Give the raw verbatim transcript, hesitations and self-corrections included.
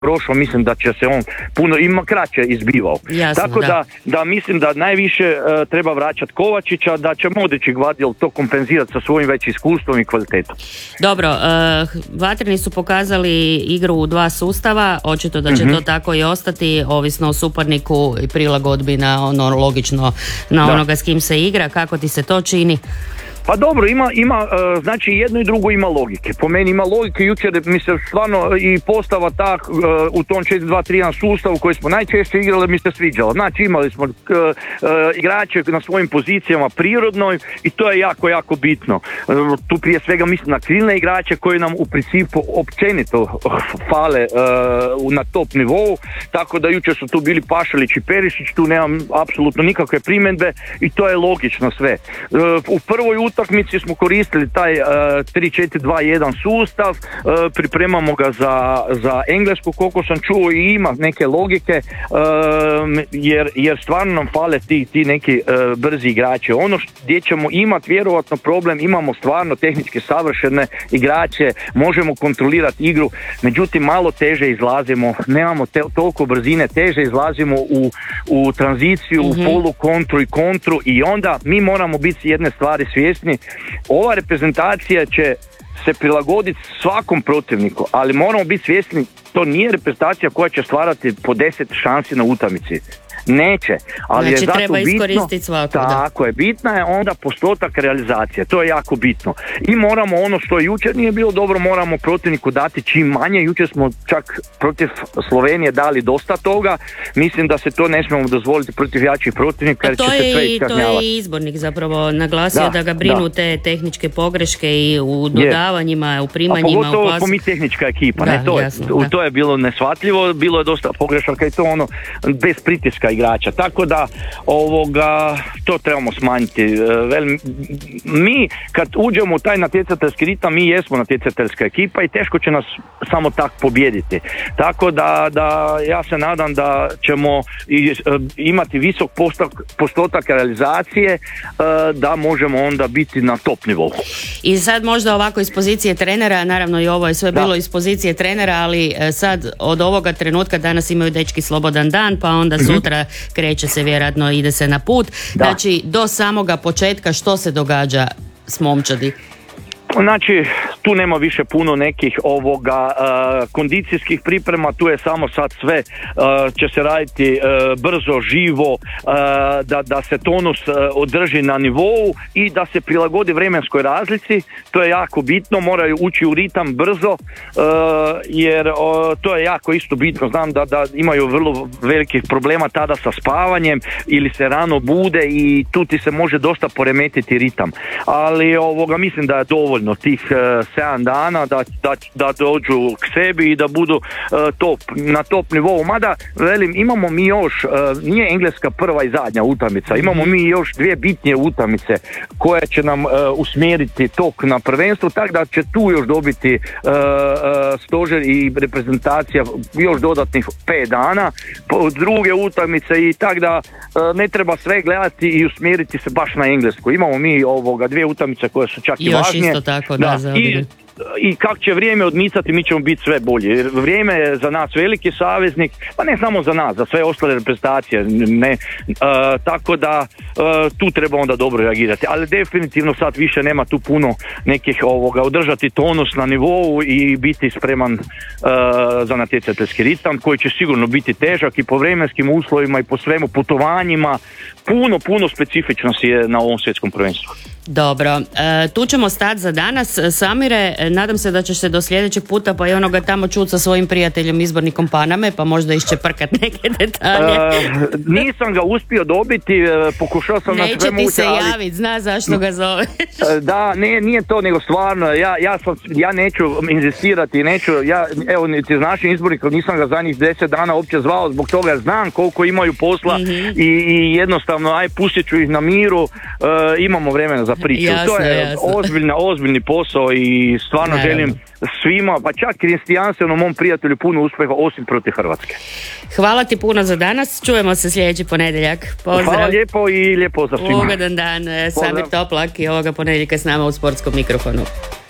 prošlo, mislim da će se on puno ima kraće izbivao. Jasno, tako da. Da, da mislim da najviše uh, treba vraćati Kovačića, da će Modrić i Gvardiol to kompenzirati sa svojim već iskustvom i kvalitetom. Dobro, uh, Vatreni su pokazali igru u dva sustava, očito da će mm-hmm. to tako i ostati, ovisno o suparniku i prilagodbi na ono logično na da. Onoga s kim se igra. Kako ti se to čini? Pa dobro, ima, ima uh, znači jedno i drugo ima logike. Po meni ima logike, jučer mi se stvarno i postava ta uh, u tom četiri dva tri jedan sustavu koji smo najčešće igrali mi se sviđalo. Znači imali smo uh, uh, igrače na svojim pozicijama prirodnoj i to je jako, jako bitno. Uh, tu prije svega mislim na krilne igrače koji nam u principu općenito fale uh, na top nivou, tako da jučer su tu bili Pašalić i Perišić, tu nemam apsolutno nikakve primjedbe i to je logično sve. Uh, u prvoj utakmici smo koristili taj uh, tri četiri dva jedan sustav, uh, pripremamo ga za, za englesku koliko sam čuo i ima neke logike uh, jer, jer stvarno nam fale ti, ti neki uh, brzi igrači. Ono što, gdje ćemo imati vjerovatno problem, imamo stvarno tehnički savršene igrače, možemo kontrolirati igru, međutim malo teže izlazimo, nemamo te, toliko brzine, teže izlazimo u, u tranziciju, mm-hmm. u polu kontru i kontru i onda mi moramo biti jedne stvari svjesni. Ova reprezentacija će se prilagoditi svakom protivniku, ali moramo biti svjesni, to nije reprezentacija koja će stvarati po deset šansi na utakmici. Neće, ali znači, je zato treba bitno, iskoristiti svaku, tako da. je, bitna je onda postotak realizacije, to je jako bitno. I moramo ono što jučer nije bilo dobro, moramo protivniku dati čim manje, jučer smo čak protiv Slovenije dali dosta toga, mislim da se to ne smijemo dozvoliti protiv jačih protivnika jer će se sve iskažnjavati. To je izbornik zapravo naglasio da, da ga brinu da. Te tehničke pogreške i u dodavanjima, je. U primanjima. A pogotovo u pas... smo mi tehnička ekipa, da, ne, to, jasno, je, to je bilo neshvatljivo, bilo je dosta pogrešaka i to ono bez pritiska igrača, tako da ovoga, to trebamo smanjiti. Vel, mi kad uđemo u taj natjecateljski ritam, mi jesmo natjecateljska ekipa i teško će nas samo tak pobijediti. Tako da, da ja se nadam da ćemo i, imati visok postotak, postotak realizacije da možemo onda biti na top nivou. I sad možda ovako iz pozicije trenera, naravno i ovo je sve da. Bilo iz pozicije trenera, ali sad od ovoga trenutka danas imaju dečki slobodan dan, pa onda mm-hmm. sutra kreće se vjerojatno, ide se na put. Da. Znači, do samoga početka što se događa s momčadi? Znači, tu nema više puno nekih ovoga uh, kondicijskih priprema, tu je samo sad sve uh, će se raditi uh, brzo, živo, uh, da, da se tonus uh, održi na nivou i da se prilagodi vremenskoj razlici, to je jako bitno, moraju ući u ritam brzo, uh, jer uh, to je jako isto bitno, znam da, da imaju vrlo velikih problema tada sa spavanjem ili se rano bude i tu ti se može dosta poremetiti ritam, ali ovoga mislim da je dovoljno tih uh, sedam dana da, da, da dođu k sebi i da budu uh, top, na top nivou. Mada, velim, imamo mi još, uh, nije Engleska prva i zadnja utakmica, imamo mi još dvije bitnije utakmice koje će nam uh, usmjeriti tok na prvenstvo, tako da će tu još dobiti uh, uh, stožer i reprezentacija još dodatnih pet dana, druge utakmice i tako da uh, ne treba sve gledati i usmjeriti se baš na Englesku. Imamo mi ovoga dvije utakmice koje su čak i još važnije. Isto tako, da, da i, i kako će vrijeme odmicati, mi ćemo biti sve bolji. Jer vrijeme je za nas veliki saveznik, pa ne samo za nas, za sve ostale reprezentacije. Ne, uh, tako da uh, tu treba onda dobro reagirati. Ali definitivno sad više nema tu puno nekih ovoga, održati tonus na nivou i biti spreman uh, za natjecateljski ritam koji će sigurno biti težak i po vremenskim uslovima i po svemu putovanjima. Puno, puno specifičnosti je na ovom svjetskom prvenstvu. Dobro, e, tu ćemo stati za danas. Samire, nadam se da ćeš se do sljedećeg puta pa i onoga tamo čuti sa svojim prijateljem izbornikom Paname, pa možda iščeprkat neke detalje. E, nisam ga uspio dobiti, pokušao sam na sve moguće. Neće ti se ali... javiti, zna zašto ga zoveš. Da, ne, nije to, nego stvarno, ja, ja, sam, ja neću inzistirati, neću, ja, evo, ti znaš izbornik, nisam ga zadnjih deset dana uopće zvao, zbog toga znam koliko imaju posla mm-hmm. i, i jednostavno, aj, pustit ću ih na miru, e, imamo vremena za priču. Jasno, to je jasno. ozbiljna, ozbiljni posao i stvarno ne, želim svima, pa čak kristijanstvenom mom prijatelju puno uspjeha osim protiv Hrvatske. Hvala ti puno za danas, čujemo se sljedeći ponedjeljak. Pozdrav. Hvala lijepo i lijep pozdrav svima. Ugodan dan, Samir Toplak i ovoga ponedjeljka s nama u sportskom mikrofonu.